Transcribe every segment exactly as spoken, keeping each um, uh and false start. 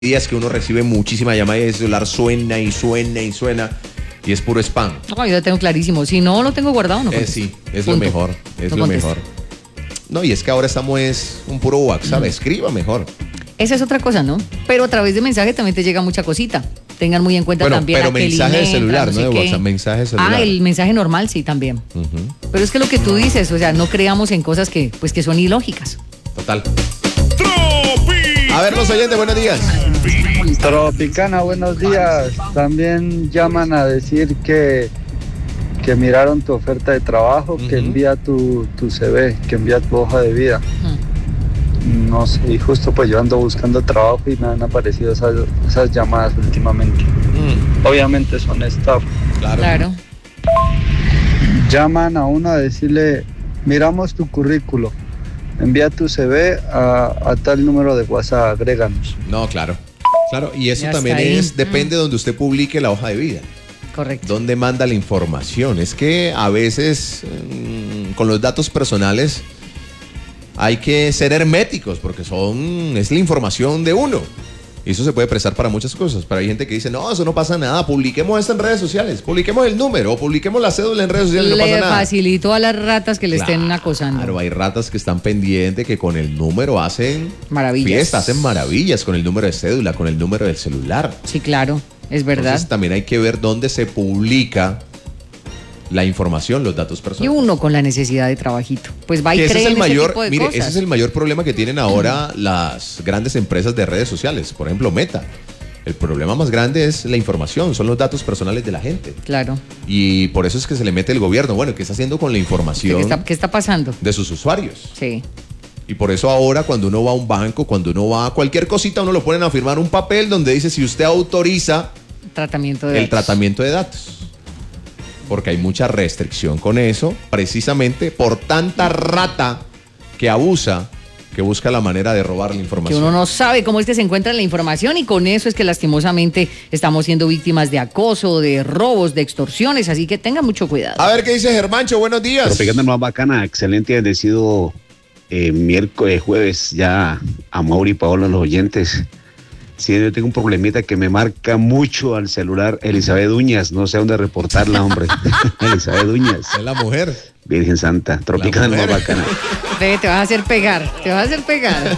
días que uno recibe muchísima llamada y el celular suena y suena y suena y es puro spam. No, yo lo tengo clarísimo. Si no lo tengo guardado, no Eh, contesto. sí, es Punto. lo mejor, es No lo contesto. mejor. No, y es que ahora estamos es un puro WhatsApp, escriba mejor. Esa es otra cosa, ¿no? Pero a través de mensaje también te llega mucha cosita. Tengan muy en cuenta Bueno, también pero a qué mensaje de línea celular, entra, no de sé qué. WhatsApp, mensaje de celular. Ah, el mensaje normal, sí, también. Ujú. Pero es que lo que tú dices, o sea, no creamos en cosas que, pues, que son ilógicas. Total. A ver, los oyentes, buenos días. Tropicana, buenos días. También llaman a decir que, que miraron tu oferta de trabajo, Ujú. que envía tu, tu C V, que envía tu hoja de vida. No sé, y justo pues yo ando buscando trabajo y me han aparecido esas, esas llamadas últimamente. Mm, Obviamente son staff. claro. Claro. Llaman a uno a decirle, miramos tu currículo, envía tu C V a, a tal número de WhatsApp, agréganos. No, claro. Claro, y eso Ya también está ahí. es, depende de donde usted publique la hoja de vida. Correcto. ¿Dónde manda la información? Es que a veces mm, con los datos personales hay que ser herméticos porque son es la información de uno. Y eso se puede prestar para muchas cosas. Pero hay gente que dice, no, eso no pasa nada, publiquemos esto en redes sociales, publiquemos el número o publiquemos la cédula en redes sociales, no Le pasa nada. facilito a las ratas que le estén acosando. Claro, hay ratas que están pendientes que con el número hacen Maravillas. fiestas, hacen maravillas con el número de cédula, con el número del celular. Sí, claro, es verdad. Entonces también hay que ver dónde se publica la información, los datos Y personales. uno con la necesidad de trabajito. Pues va y Que ese cree es el en mayor, ese tipo de mire, cosas. ese es el mayor problema que tienen ahora las grandes empresas de redes sociales, por ejemplo Meta. El problema más grande es la información, son los datos personales de la gente. Claro. Y por eso es que se le mete el gobierno. Bueno, ¿qué está haciendo con la ¿Qué información está, qué está pasando? de sus usuarios? Sí. Y por eso ahora cuando uno va a un banco, cuando uno va a cualquier cosita, uno lo ponen a firmar un papel donde dice si usted autoriza Tratamiento de el datos. tratamiento de datos. Porque hay mucha restricción con eso, precisamente por tanta rata que abusa, que busca la manera de robar la Que información. uno no sabe cómo es que se encuentra la información y con eso es que lastimosamente estamos siendo víctimas de acoso, de robos, de extorsiones, así que tengan mucho cuidado. A ver qué dice Germancho, buenos días. Tropicana más bacana, excelente, bendecido eh, miércoles, jueves, ya a Mauri y Paola, los oyentes. Sí, yo tengo un problemita que me marca mucho al celular, Elizabeth Duñas, no sé dónde reportarla, hombre. Elizabeth Duñas, Es la mujer. Virgen Santa, Tropicana más mujer. bacana. Ve, te vas a hacer pegar, te vas a hacer pegar.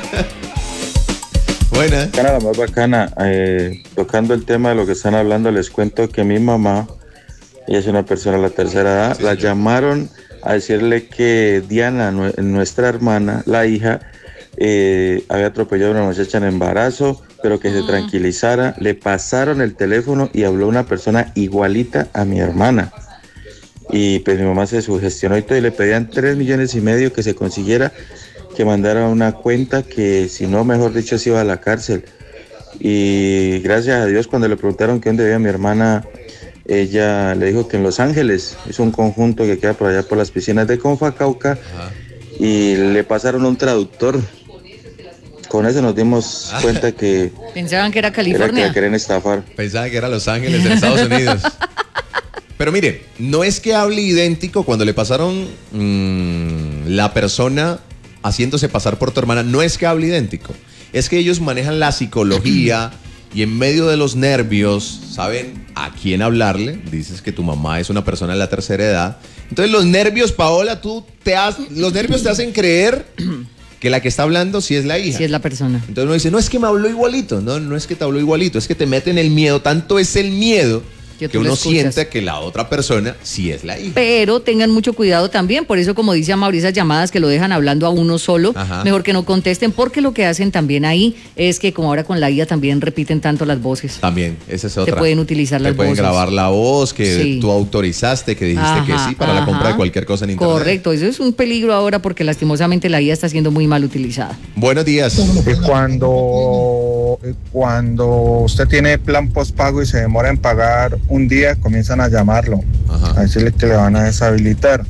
Buena. Bacana, la más bacana. Eh, tocando el tema de lo que están hablando, les cuento que mi mamá, ella es una persona de la tercera edad, Sí, la señor. llamaron a decirle que Diana, nue- nuestra hermana, la hija, eh, había atropellado a una muchacha en embarazo, pero que se tranquilizara. Le pasaron el teléfono y habló una persona igualita a mi hermana. Y pues mi mamá se sugestionó y todo y le pedían tres millones y medio que se consiguiera, que mandara una cuenta que si no, mejor dicho, se iba a la cárcel. Y gracias a Dios, cuando le preguntaron que dónde vivía mi hermana, ella le dijo que en Los Ángeles, es un conjunto que queda por allá por las piscinas de Confacauca, Ajá. y le pasaron un traductor. Con eso nos dimos cuenta que Pensaban que era era que California. la querían estafar. Pensaba que era Los Ángeles en Estados Unidos. Pero mire, no es que hable idéntico cuando le pasaron mmm, la persona haciéndose pasar por tu hermana, no es que hable idéntico, es que ellos manejan la psicología y en medio de los nervios saben a quién hablarle. Dices que tu mamá es una persona de la tercera edad. Entonces los nervios, Paola, tú te has, los nervios te hacen creer que la que está hablando sí es la hija. Sí es la persona. Entonces uno dice, no es que me habló igualito, no, no es que te habló igualito, es que te meten el miedo, tanto es el miedo Que que tú lo uno escuchas. siente que la otra persona sí es la hija. Pero tengan mucho cuidado también, por eso como dice Amaury, esas llamadas que lo dejan hablando a uno solo, Ajá. mejor que no contesten, porque lo que hacen también ahí es que como ahora con la I A también repiten tanto las voces. También, esa es otra. pueden utilizar Te las pueden voces. grabar la voz, que Sí. tú autorizaste, que dijiste Ajá, que sí para la compra ajá. de cualquier cosa en internet. Correcto, eso es un peligro ahora porque lastimosamente la I A está siendo muy mal utilizada. Buenos días. Y cuando, y cuando usted tiene plan postpago y se demora en pagar un día, comienzan a llamarlo, Ajá. a decirle que le van a deshabilitar.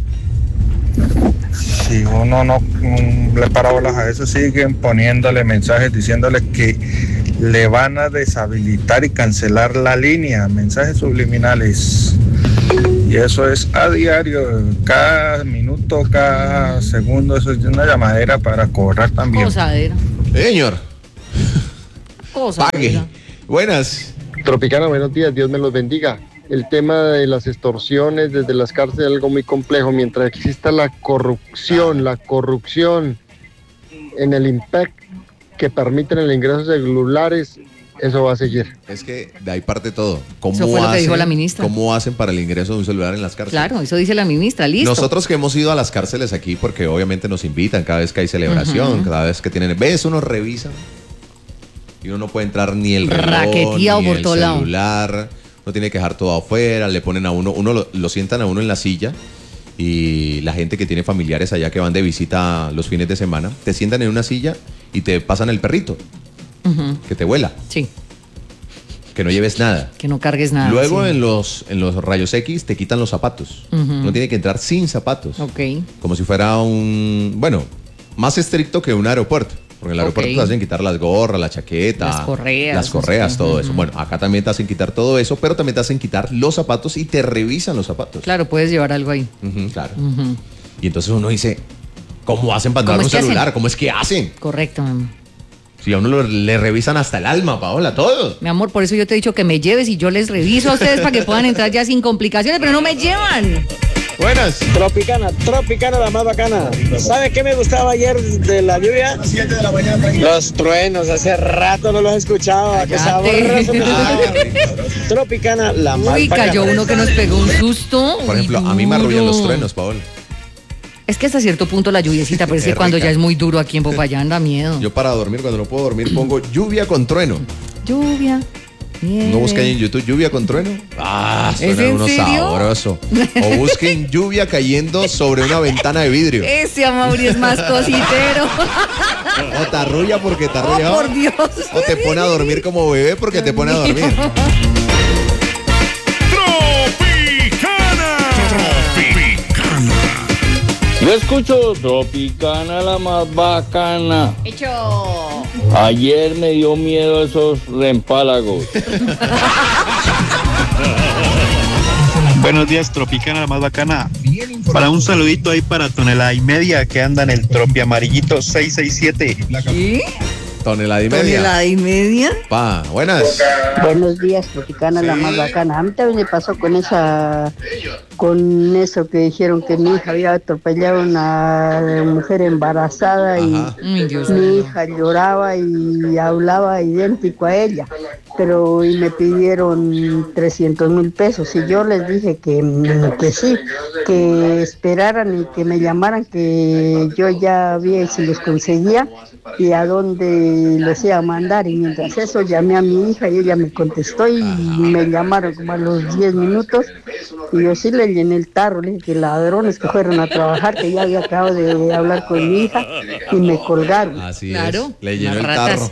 Si uno no mm, le para bolas a eso, siguen poniéndole mensajes diciéndole que le van a deshabilitar y cancelar la línea, mensajes subliminales. Y eso es a diario, cada minuto, cada segundo, eso es una llamadera para cobrar también. Cosadera. Señor. Cosa, pague. ¿verdad? Buenas. Tropicana, buenos días, Dios me los bendiga. El tema de las extorsiones desde las cárceles es algo muy complejo. Mientras exista la corrupción, la corrupción en el IMPEC que permiten el ingreso de celulares, eso va a seguir. Es que de ahí parte todo. ¿Cómo Eso fue lo que hacen, dijo la ministra. ¿Cómo hacen para el ingreso de un celular en las cárceles? Claro, eso dice la ministra, listo. Nosotros que hemos ido a las cárceles aquí, porque obviamente nos invitan cada vez que hay celebración, uh-huh. cada vez que tienen... ¿Ves? Uno revisa y uno no puede entrar ni el reloj, raqueteado ni por el todo lado. celular. Uno tiene que dejar todo afuera, le ponen a uno, uno lo, lo sientan a uno en la silla y la gente que tiene familiares allá que van de visita los fines de semana, te sientan en una silla y te pasan el perrito, uh-huh. que te vuela. Sí. Que no lleves nada. Que no cargues nada. Luego sí. en los en los rayos X te quitan los zapatos. Uh-huh. Uno tiene que entrar sin zapatos. Ok. Como si fuera un... Bueno, más estricto que un aeropuerto. Porque en el aeropuerto okay. te hacen quitar las gorras, la chaqueta, las correas, las correas, todo uh-huh. eso. Bueno, acá también te hacen quitar todo eso, pero también te hacen quitar los zapatos y te revisan los zapatos. Claro, puedes llevar algo ahí. Uh-huh, claro. Uh-huh. Y entonces uno dice, ¿cómo hacen para entrar un celular? Hacen? ¿Cómo es que hacen? Correcto, mamá. Si a uno lo, le revisan hasta el alma, Paola, todo. Mi amor, por eso yo te he dicho que me lleves y yo les reviso a ustedes para que puedan entrar ya sin complicaciones, pero no me llevan. Buenas. Tropicana, Tropicana, la más bacana. ¿Sabes qué me gustaba ayer de la lluvia? siete de la mañana. Los truenos, hace rato no los escuchaba. Qué sabroso. Ah, Tropicana, la más Uy, bacana. cayó uno que nos pegó un susto. Por ejemplo, a mí me arrullan los truenos, Paola. Es que hasta cierto punto la lluviecita, pero es que cuando ya es muy duro aquí en Popayán da miedo. Yo para dormir, cuando no puedo dormir, pongo lluvia con trueno. Lluvia. Nieve. No busquen en YouTube lluvia con trueno. Ah, suena uno sabroso. O busquen lluvia cayendo sobre una ventana de vidrio. Ese Amaury es más cositero. O te arrulla porque te arrulla. Oh, por Dios. O te pone a dormir como bebé porque te pone a dormir. Tropicana. Tropicana. Yo escucho Tropicana, la más bacana. Hecho. Ayer me dio miedo esos reempálagos. Buenos días, Tropicana, la más bacana. Para un saludito ahí para tonelada y media que anda en el tropi amarillito seis seis siete. ¿Qué? Tonelada y media. Tonelada y media. Pa, buenas. Buenos días, Tropicana, sí. La más bacana. A mí también me pasó con esa, con eso que dijeron que mi hija había atropellado a una mujer embarazada. Ajá. Y Ay, Dios mi Dios. hija lloraba y hablaba idéntico a ella, pero y me pidieron trescientos mil pesos y yo les dije que, que sí, que esperaran y que me llamaran, que yo ya vi si los conseguía y a dónde les iba a mandar, y mientras eso llamé a mi hija y ella me contestó y Ajá. me llamaron como a los diez minutos y yo sí le llené el tarro, le dije que ladrones que fueron a trabajar, que ya había acabado de hablar con mi hija y me colgaron. Así claro, es, le llenó el tarro.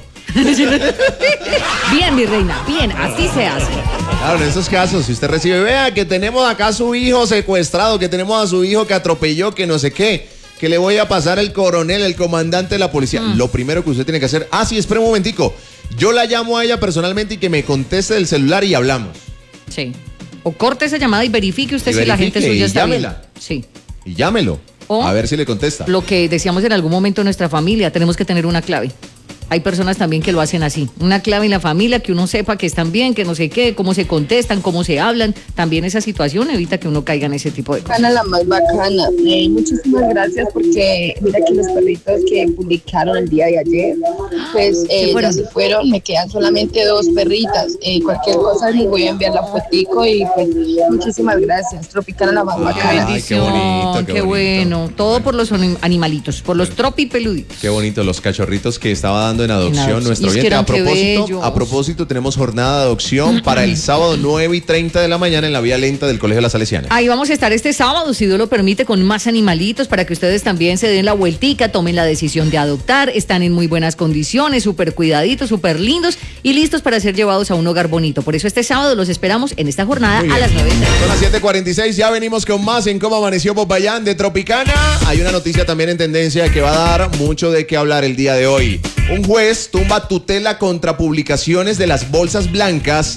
Bien, mi reina, bien, así se hace. Claro, en esos casos, si usted recibe, vea que tenemos acá a su hijo secuestrado, que tenemos a su hijo que atropelló, que no sé qué, que le voy a pasar el coronel, el comandante de la policía. Mm. Lo primero que usted tiene que hacer, ah, sí, espera un momentico, yo la llamo a ella personalmente y que me conteste del celular y hablamos. Sí. O corte esa llamada y verifique usted y si verifique, la gente suya está llámela. bien. Sí. Y llámelo. O a ver si le contesta. Lo que decíamos en algún momento en nuestra familia, tenemos que tener una clave. Hay personas también que lo hacen así. Una clave en la familia, que uno sepa que están bien, que no sé qué, cómo se contestan, cómo se hablan. También esa situación evita que uno caiga en ese tipo de cosas. Ana, la más bacana. Eh, muchísimas gracias porque mira que los perritos que publicaron el día de ayer, pues eh, ya se fueron. Me quedan solamente dos perritas. Eh, cualquier cosa les voy a enviar la fotico y pues muchísimas gracias. Tropicana, la más Ay, bacana. Ay, qué bonito, qué, qué bueno. Todo por los animalitos, por los tropipeluditos. Qué bonito, los cachorritos que estaba dando en adopción, en adopción. Nuestro oyente. A propósito, a propósito, tenemos jornada de adopción para el sábado nueve y treinta de la mañana en la vía lenta del Colegio La Salesiana. Ahí vamos a estar este sábado, si Dios lo permite, con más animalitos para que ustedes también se den la vueltica, tomen la decisión de adoptar. Están en muy buenas condiciones, súper cuidaditos, súper lindos y listos para ser llevados a un hogar bonito. Por eso este sábado los esperamos en esta jornada a las nueve. Son las siete cuarenta y seis, ya venimos con más en Cómo Amaneció Popayán de Tropicana. Hay una noticia también en tendencia que va a dar mucho de qué hablar el día de hoy. Un juez tumba tutela contra publicaciones de las bolsas blancas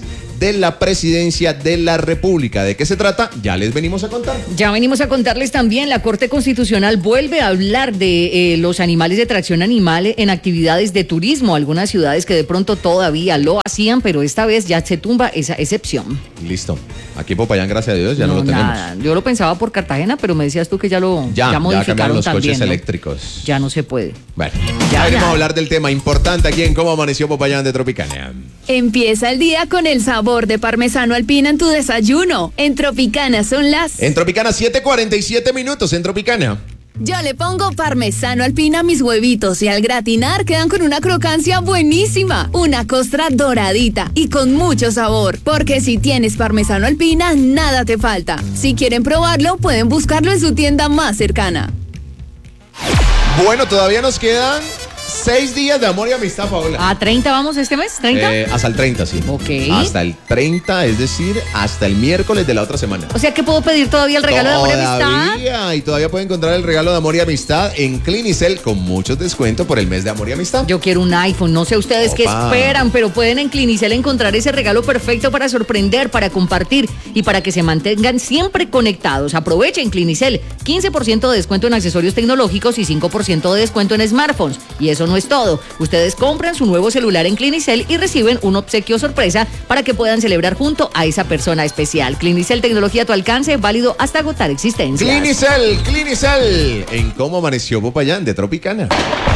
de la Presidencia de la República. ¿De qué se trata? Ya les venimos a contar. Ya venimos a contarles también, la Corte Constitucional vuelve a hablar de eh, los animales de tracción animal en actividades de turismo. Algunas ciudades que de pronto todavía lo hacían, pero esta vez ya se tumba esa excepción. Listo. Aquí en Popayán, gracias a Dios, ya no, no lo tenemos. Nada. Yo lo pensaba por Cartagena, pero me decías tú que ya lo ya, ya modificaron ya los también, coches ¿no? eléctricos. Ya no se puede. Bueno, ya, ya venimos ya. a hablar del tema importante aquí en Cómo Amaneció Popayán de Tropicana. Empieza el día con el sabor de parmesano alpina en tu desayuno. En Tropicana son las... En Tropicana, siete cuarenta y siete minutos en Tropicana. Yo le pongo parmesano alpina a mis huevitos y al gratinar quedan con una crocancia buenísima, una costra doradita y con mucho sabor, porque si tienes parmesano alpina, nada te falta. Si quieren probarlo, pueden buscarlo en su tienda más cercana. Bueno, todavía nos quedan seis días de amor y amistad, Paola. ¿A treinta vamos este mes? ¿treinta? Eh, hasta el treinta, sí. Ok. Hasta el treinta, es decir, hasta el miércoles de la otra semana. O sea que puedo pedir todavía el regalo todavía, de amor y amistad. Todavía, y todavía puede encontrar el regalo de amor y amistad en Clinicel con muchos descuentos por el mes de amor y amistad. Yo quiero un iPhone, no sé ustedes qué esperan, pero pueden en Clinicel encontrar ese regalo perfecto para sorprender, para compartir y para que se mantengan siempre conectados. Aprovechen Clinicel, quince por ciento de descuento en accesorios tecnológicos y cinco por ciento de descuento en smartphones. Y eso no es todo. Ustedes compran su nuevo celular en Clinicel y reciben un obsequio sorpresa para que puedan celebrar junto a esa persona especial. Clinicel, tecnología a tu alcance, válido hasta agotar existencias. Clinicel, Clinicel, en Cómo Amaneció Popayán de Tropicana.